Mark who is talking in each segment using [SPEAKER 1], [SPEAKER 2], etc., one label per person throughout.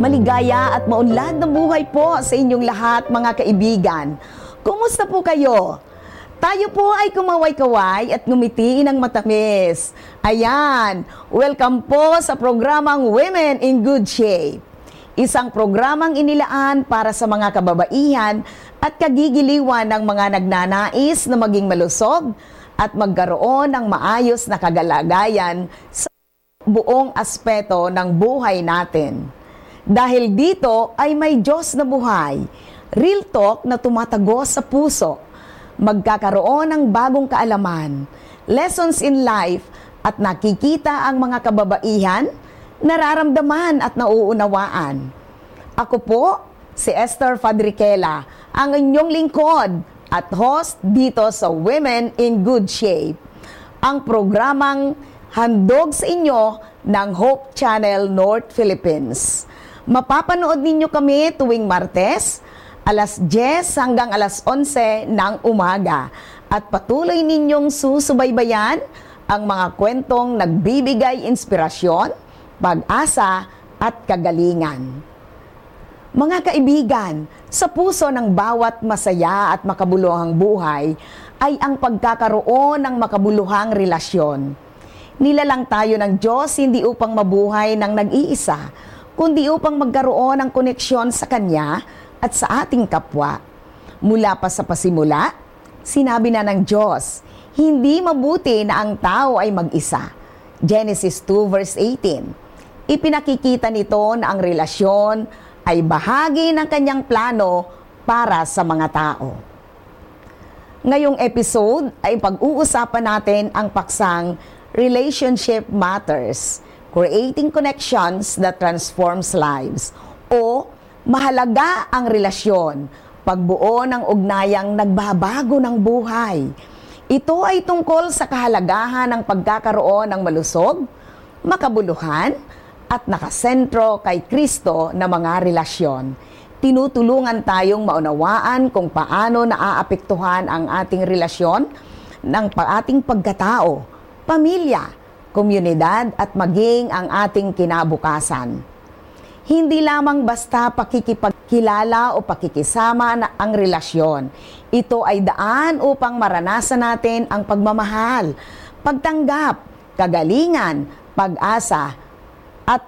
[SPEAKER 1] Maligaya at maunlad na buhay po sa inyong lahat, mga kaibigan. Kumusta po kayo? Tayo po ay kumaway-kaway at ngumiti ng matamis. Ayan, welcome po sa programang Women in Good Shape. Isang programang inilaan para sa mga kababaihan at kagigiliwan ng mga nagnanais na maging malusog at magkaroon ng maayos na kagalagayan sa buong aspeto ng buhay natin. Dahil dito ay may Diyos na buhay, real talk na tumatagos sa puso, magkakaroon ng bagong kaalaman, lessons in life at nakikita ang mga kababaihan, nararamdaman at nauunawaan. Ako po, si Esther Fadriquela, ang inyong lingkod at host dito sa Women in Good Shape, ang programang handog sa inyo ng Hope Channel North Philippines. Mapapanood ninyo kami tuwing Martes, alas 10 hanggang alas 11 ng umaga. At patuloy ninyong susubaybayan ang mga kwentong nagbibigay inspirasyon, pag-asa at kagalingan. Mga kaibigan, sa puso ng bawat masaya at makabuluhang buhay ay ang pagkakaroon ng makabuluhang relasyon. Nilalang tayo ng Diyos hindi upang mabuhay ng nag-iisa, kundi upang magkaroon ng koneksyon sa Kanya at sa ating kapwa. Mula pa sa pasimula, sinabi na ng Diyos, hindi mabuti na ang tao ay mag-isa. Genesis 2 verse 18. Ipinakikita nito na ang relasyon ay bahagi ng Kanyang plano para sa mga tao. Ngayong episode ay pag-uusapan natin ang paksang Relationship Matters, Creating Connections that Transforms Lives, o mahalaga ang relasyon, pagbuo ng ugnayang nagbabago ng buhay. Ito ay tungkol sa kahalagahan ng pagkakaroon ng malusog, makabuluhan, at nakasentro kay Kristo na mga relasyon. Tinutulungan tayong maunawaan kung paano naaapektuhan ang ating relasyon ng ating pagkatao, pamilya, komunidad at maging ang ating kinabukasan. Hindi lamang basta pakikipagkilala o pakikisama na ang relasyon. Ito ay daan upang maranasan natin ang pagmamahal, pagtanggap, kagalingan, pag-asa, at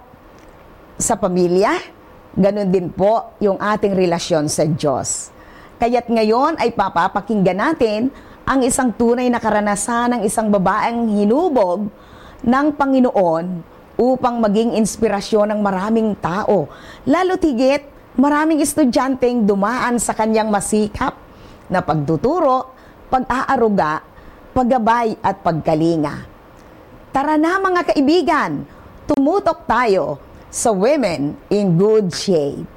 [SPEAKER 1] sa pamilya, ganun din po yung ating relasyon sa Diyos. Kaya't ngayon ay papapakinggan natin ang isang tunay na karanasan ng isang babaeng hinubog ng Panginoon upang maging inspirasyon ng maraming tao. Lalo tigit, maraming estudyanteng dumaan sa kanyang masikap na pagtuturo, pag-aaruga, paggabay at pagkalinga. Tara na mga kaibigan, tumutok tayo sa Women in Good Shape.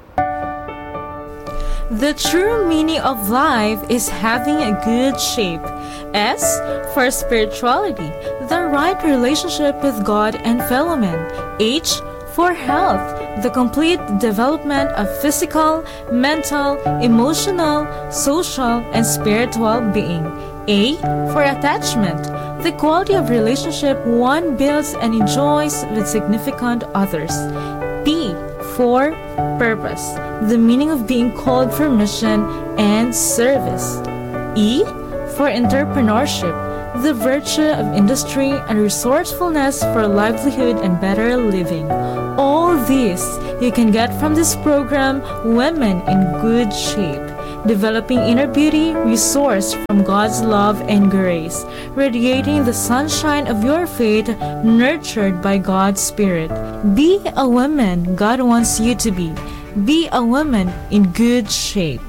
[SPEAKER 2] The true meaning of life is having a good shape. S for spirituality, the right relationship with God and fellow men. H for health, the complete development of physical, mental, emotional, social, and spiritual being. A for attachment, the quality of relationship one builds and enjoys with significant others. P for purpose, the meaning of being called for mission and service. E for entrepreneurship, the virtue of industry and resourcefulness for livelihood and better living. All this you can get from this program, Women in Good Shape, developing inner beauty resourced from God's love and grace, radiating the sunshine of your faith, nurtured by God's Spirit. Be a woman God wants you to be. Be a woman in good shape.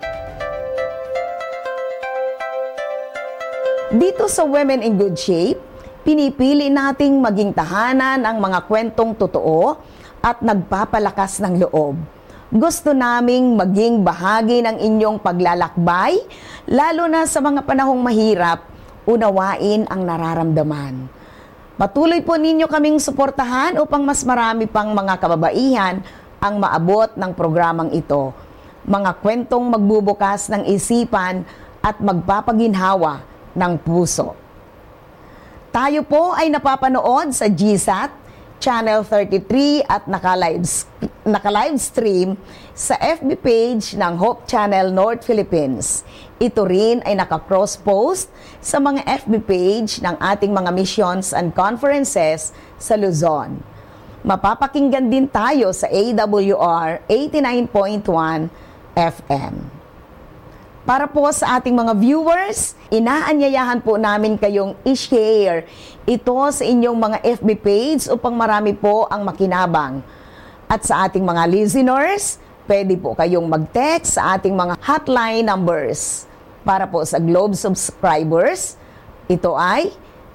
[SPEAKER 1] Dito sa Women in Good Shape, pinipili nating maging tahanan ang mga kwentong totoo at nagpapalakas ng loob. Gusto naming maging bahagi ng inyong paglalakbay, lalo na sa mga panahong mahirap, unawain ang nararamdaman. Patuloy po ninyo kaming suportahan upang mas marami pang mga kababaihan ang maabot ng programang ito. Mga kwentong magbubukas ng isipan at magpapaginhawa ng puso. Tayo po ay napapanood sa GSAT, Channel 33 at naka-live naka-live stream sa FB page ng Hope Channel North Philippines. Ito rin ay naka-cross-post sa mga FB page ng ating mga missions and conferences sa Luzon. Mapapakinggan din tayo sa AWR 89.1 FM. Para po sa ating mga viewers, inaanyayahan po namin kayong i-share ito sa inyong mga FB page upang marami po ang makinabang. At sa ating mga listeners, pwede po kayong mag-text sa ating mga hotline numbers. Para po sa Globe subscribers, ito ay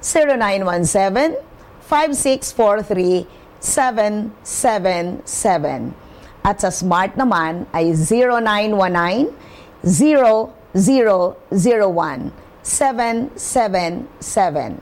[SPEAKER 1] 0917-5643-777. At sa Smart naman ay 0919-0001-777.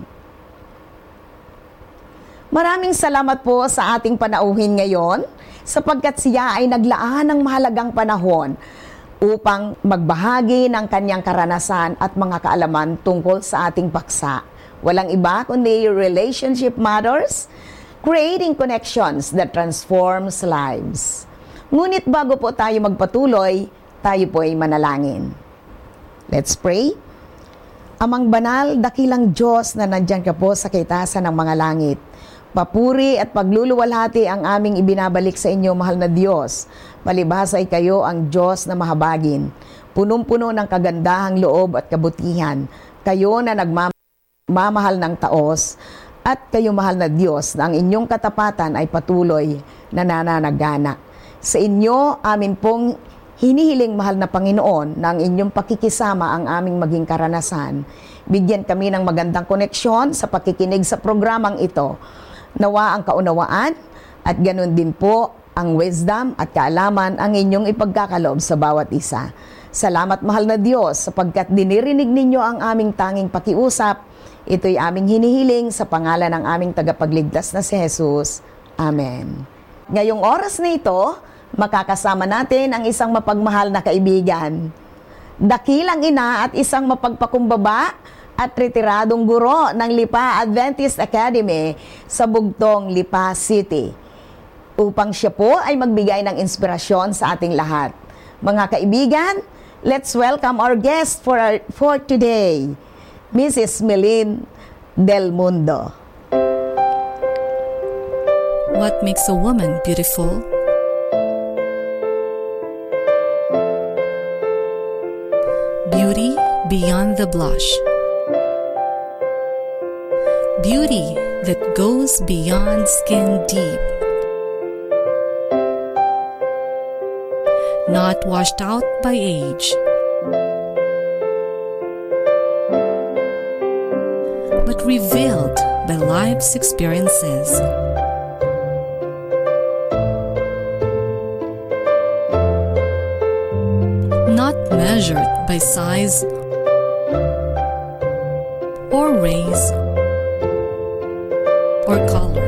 [SPEAKER 1] Maraming salamat po sa ating panauhin ngayon sapagkat siya ay naglaan ng mahalagang panahon upang magbahagi ng kanyang karanasan at mga kaalaman tungkol sa ating paksa. Walang iba kundi Relationship Matters, creating connections that transforms lives. Ngunit bago po tayo magpatuloy, tayo po ay manalangin. Let's pray. Amang banal, dakilang Diyos na nandiyan ka po sa kaitasan ng mga langit. Papuri at pagluluwalhati ang aming ibinabalik sa inyo, mahal na Diyos. Palibhas ay kayo ang Diyos na mahabagin. Punong-puno ng kagandahang loob at kabutihan. Kayo na nagmamahal ng taos. At kayo, mahal na Diyos, na ang inyong katapatan ay patuloy na nananagana. Sa inyo, amin pong hinihiling, mahal na Panginoon, na ang inyong pakikisama ang aming maging karanasan. Bigyan kami ng magandang koneksyon sa pakikinig sa programang ito. Nawa ang kaunawaan at ganun din po ang wisdom at kaalaman ang inyong ipagkakaloob sa bawat isa. Salamat, mahal na Diyos, sapagkat dinirinig ninyo ang aming tanging pakiusap. Ito'y aming hinihiling sa pangalan ng aming tagapagligtas na si Jesus. Amen. Ngayong oras na ito, makakasama natin ang isang mapagmahal na kaibigan. Dakilang ina at isang mapagpakumbaba at retiradong guro ng Lipa Adventist Academy sa Bugtong, Lipa City, upang siya po ay magbigay ng inspirasyon sa ating lahat. Mga kaibigan, let's welcome our guest for today, Mrs. Melin Del Mundo.
[SPEAKER 3] What makes a woman beautiful? Beauty beyond the blush. Beauty that goes beyond skin deep. Not washed out by age, but revealed by life's experiences. Not measured by size or race or color.